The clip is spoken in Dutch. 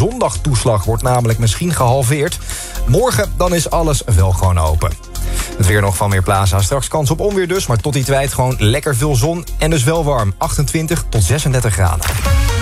zondagtoeslag wordt namelijk misschien gehalveerd. Morgen dan is alles wel gewoon open. Het weer nog van Weerplaza. Straks kans op onweer dus, maar tot die tijd gewoon lekker veel zon en dus wel warm. 28 tot 36 graden.